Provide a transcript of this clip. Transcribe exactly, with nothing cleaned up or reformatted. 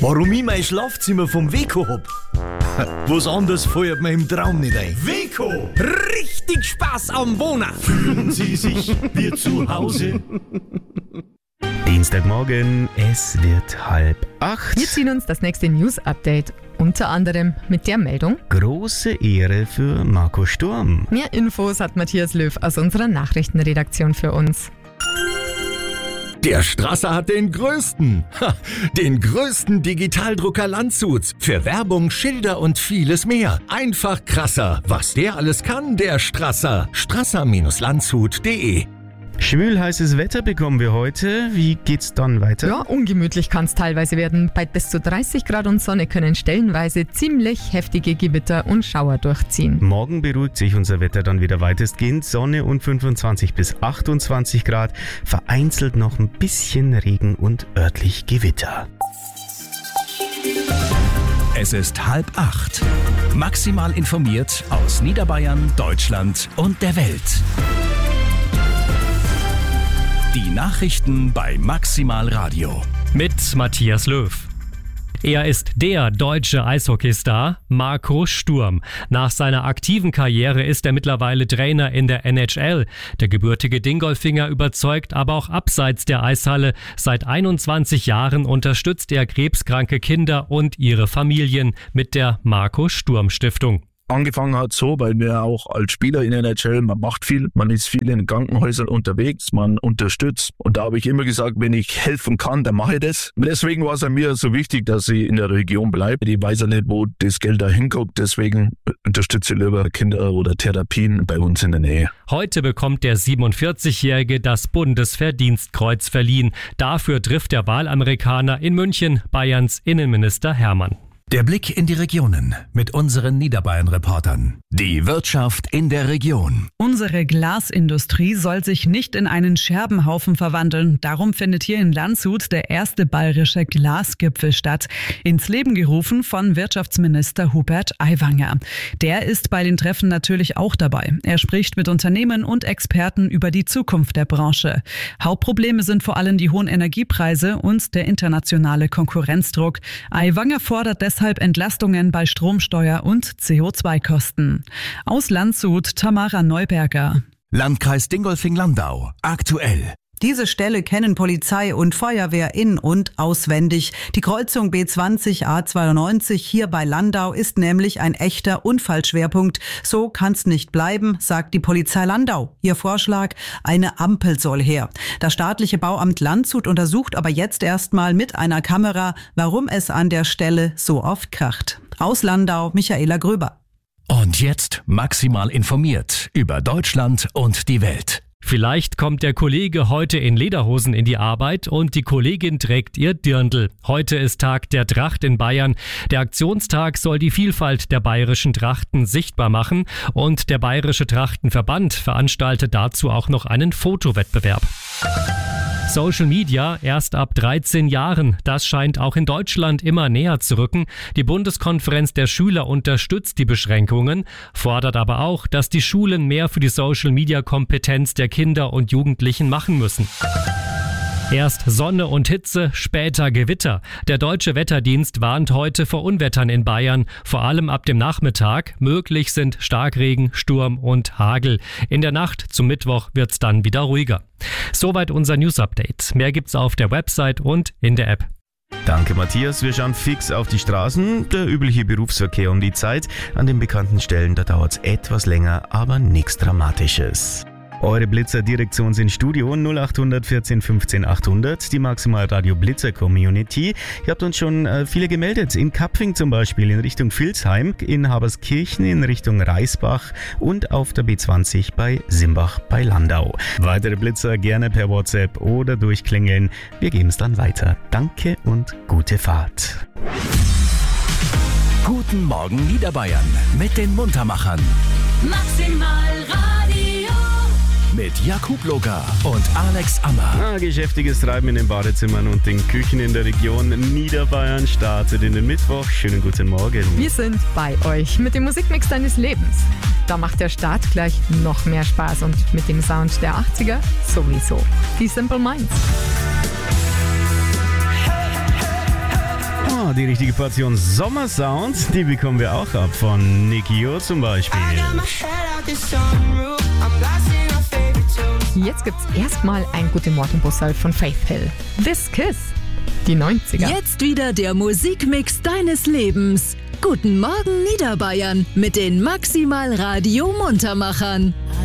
Warum ich mein Schlafzimmer vom Weko hab? Was anderes fällt mir im Traum nicht ein. Weko! Richtig Spaß am Wohnen! Fühlen Sie sich wie zu Hause? Dienstagmorgen, es wird halb acht. Wir ziehen uns das nächste News-Update. Unter anderem mit der Meldung: Große Ehre für Marco Sturm. Mehr Infos hat Matthias Löw aus unserer Nachrichtenredaktion für uns. Der Strasser hat den größten, ha, den größten Digitaldrucker Landshuts. Für Werbung, Schilder und vieles mehr. Einfach krasser. Was der alles kann, der Strasser. strasser Landshut punkt de. Schwül-heißes Wetter bekommen wir heute. Wie geht's dann weiter? Ja, ungemütlich kann es teilweise werden. Bei bis zu dreißig Grad und Sonne können stellenweise ziemlich heftige Gewitter und Schauer durchziehen. Morgen beruhigt sich unser Wetter dann wieder weitestgehend. Sonne und fünfundzwanzig bis achtundzwanzig Grad. Vereinzelt noch ein bisschen Regen und örtlich Gewitter. Es ist halb acht. Maximal informiert aus Niederbayern, Deutschland und der Welt. Die Nachrichten bei Maximal Radio. Mit Matthias Löw. Er ist der deutsche Eishockeystar Marco Sturm. Nach seiner aktiven Karriere ist er mittlerweile Trainer in der N H L. Der gebürtige Dingolfinger überzeugt aber auch abseits der Eishalle. Seit einundzwanzig Jahren unterstützt er krebskranke Kinder und ihre Familien mit der Marco Sturm Stiftung. Angefangen hat so, weil wir auch als Spieler in der N H L, man macht viel, man ist viel in Krankenhäusern unterwegs, man unterstützt. Und da habe ich immer gesagt, wenn ich helfen kann, dann mache ich das. Deswegen war es mir so wichtig, dass ich in der Region bleibe. Ich weiß ja nicht, wo das Geld da hinkommt, deswegen unterstütze ich lieber Kinder oder Therapien bei uns in der Nähe. Heute bekommt der siebenundvierzigjährige das Bundesverdienstkreuz verliehen. Dafür trifft der Wahlamerikaner in München Bayerns Innenminister Hermann. Der Blick in die Regionen mit unseren Niederbayern-Reportern. Die Wirtschaft in der Region. Unsere Glasindustrie soll sich nicht in einen Scherbenhaufen verwandeln. Darum findet hier in Landshut der erste bayerische Glasgipfel statt. Ins Leben gerufen von Wirtschaftsminister Hubert Aiwanger. Der ist bei den Treffen natürlich auch dabei. Er spricht mit Unternehmen und Experten über die Zukunft der Branche. Hauptprobleme sind vor allem die hohen Energiepreise und der internationale Konkurrenzdruck. Aiwanger fordert deshalb Entlastungen bei Stromsteuer und C O zwei Kosten. Aus Landshut, Tamara Neuberger. Landkreis Dingolfing-Landau. Aktuell. Diese Stelle kennen Polizei und Feuerwehr in- und auswendig. Die Kreuzung B zwanzig A zweiundneunzig hier bei Landau ist nämlich ein echter Unfallschwerpunkt. So kann's nicht bleiben, sagt die Polizei Landau. Ihr Vorschlag: eine Ampel soll her. Das staatliche Bauamt Landshut untersucht aber jetzt erstmal mit einer Kamera, warum es an der Stelle so oft kracht. Aus Landau, Michaela Gröber. Und jetzt maximal informiert über Deutschland und die Welt. Vielleicht kommt der Kollege heute in Lederhosen in die Arbeit und die Kollegin trägt ihr Dirndl. Heute ist Tag der Tracht in Bayern. Der Aktionstag soll die Vielfalt der bayerischen Trachten sichtbar machen und der Bayerische Trachtenverband veranstaltet dazu auch noch einen Fotowettbewerb. Social Media erst ab dreizehn Jahren. Das scheint auch in Deutschland immer näher zu rücken. Die Bundeskonferenz der Schüler unterstützt die Beschränkungen, fordert aber auch, dass die Schulen mehr für die Social-Media-Kompetenz der Kinder und Jugendlichen machen müssen. Erst Sonne und Hitze, später Gewitter. Der Deutsche Wetterdienst warnt heute vor Unwettern in Bayern, vor allem ab dem Nachmittag. Möglich sind Starkregen, Sturm und Hagel. In der Nacht zum Mittwoch wird's dann wieder ruhiger. Soweit unser News-Update. Mehr gibt's auf der Website und in der App. Danke Matthias, wir schauen fix auf die Straßen. Der übliche Berufsverkehr um die Zeit. An den bekannten Stellen, da dauert's etwas länger, aber nichts Dramatisches. Eure Blitzer-Direktion ins Studio null acht vierzehn fünfzehn achthundert, die Maximal Radio Blitzer Community. Ihr habt uns schon äh, viele gemeldet, in Kapfing zum Beispiel, in Richtung Vilsheim, in Haberskirchen, in Richtung Reisbach und auf der B zwanzig bei Simbach bei Landau. Weitere Blitzer gerne per WhatsApp oder durchklingeln. Wir geben es dann weiter. Danke und gute Fahrt. Guten Morgen Niederbayern mit den Muntermachern. Maximal Radio. Mit Jakub Loga und Alex Ammer. Ah, geschäftiges Treiben in den Badezimmern und den Küchen in der Region Niederbayern startet in den Mittwoch. Schönen guten Morgen. Wir sind bei euch mit dem Musikmix deines Lebens. Da macht der Start gleich noch mehr Spaß und mit dem Sound der achtziger sowieso. Die Simple Minds. Genau, die richtige Portion Sommersound, die bekommen wir auch ab von Nikio zum Beispiel. Jetzt gibt's erstmal ein Gute Morgen Bussal von Faith Hill. This Kiss, die neunziger. Jetzt wieder der Musikmix deines Lebens. Guten Morgen Niederbayern mit den Maximal Radio Muntermachern.